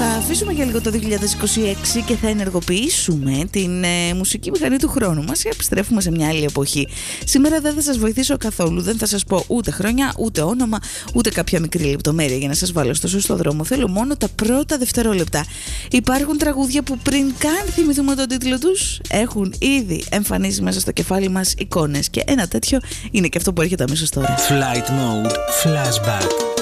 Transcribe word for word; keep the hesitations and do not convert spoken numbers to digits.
Θα αφήσουμε για λίγο το δύο χιλιάδες είκοσι έξι και θα ενεργοποιήσουμε την ε, μουσική μηχανή του χρόνου μας και επιστρέφουμε σε μια άλλη εποχή. Σήμερα δεν θα σας βοηθήσω καθόλου, δεν θα σας πω ούτε χρόνια, ούτε όνομα, ούτε κάποια μικρή λεπτομέρεια για να σας βάλω στο σωστό δρόμο. Θέλω μόνο τα πρώτα δευτερόλεπτα. Υπάρχουν τραγούδια που πριν καν θυμηθούμε τον τίτλο τους, έχουν ήδη εμφανίσει μέσα στο κεφάλι μας εικόνες και ένα τέτοιο είναι και αυτό που έρχεται αμέσως τώρα. Flight Mode Flashback.